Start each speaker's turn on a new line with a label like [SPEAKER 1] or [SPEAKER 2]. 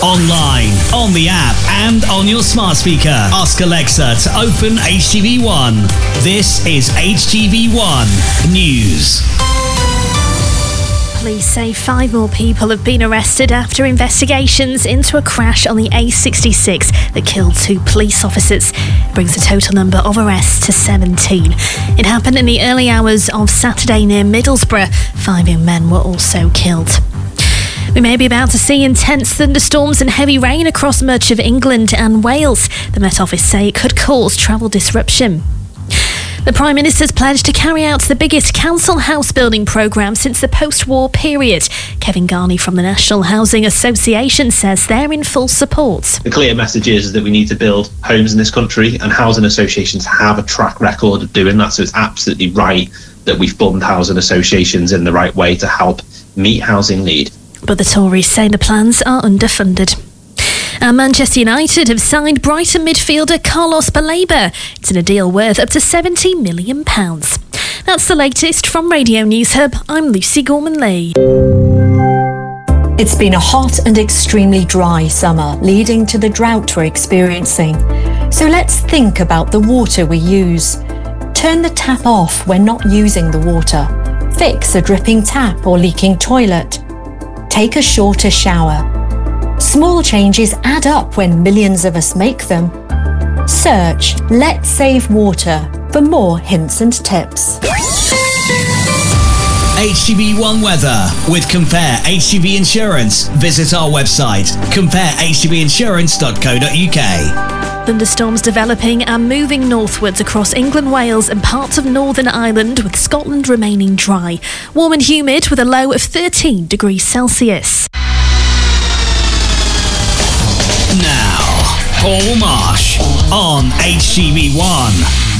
[SPEAKER 1] online, on the app, and on your smart speaker. Ask Alexa to open HTV1. This is HTV1 News.
[SPEAKER 2] Police say 5 more people have been arrested after investigations into a crash on the A66 that killed 2 police officers. It brings the total number of arrests to 17. It happened in the early hours of Saturday near Middlesbrough. 5 young men were also killed. We may be about to see intense thunderstorms and heavy rain across much of England and Wales. The Met Office say it could cause travel disruption. The Prime Minister's pledged to carry out the biggest council house building programme since the post-war period. Kevin Garney from the National Housing Association says they're in full support.
[SPEAKER 3] The clear message is that we need to build homes in this country, and housing associations have a track record of doing that, so it's absolutely right that we fund housing associations in the right way to help meet housing need.
[SPEAKER 2] But the Tories say the plans are underfunded. And Manchester United have signed Brighton midfielder Carlos Baleba. It's in a deal worth up to £70 million. That's the latest from Radio News Hub. I'm Lucy Gorman-Lee.
[SPEAKER 4] It's been a hot and extremely dry summer, leading to the drought we're experiencing. So let's think about the water we use. Turn the tap off when not using the water. Fix a dripping tap or leaking toilet. Take a shorter shower. Small changes add up when millions of us make them. Search Let's Save Water for more hints and tips.
[SPEAKER 1] HTV1 weather with Compare HTV Insurance. Visit our website, comparehtvinsurance.co.uk.
[SPEAKER 2] Thunderstorms developing and moving northwards across England, Wales and parts of Northern Ireland, with Scotland remaining dry. Warm and humid with a low of 13 degrees Celsius.
[SPEAKER 1] Now, Paul Marsh on HTV1.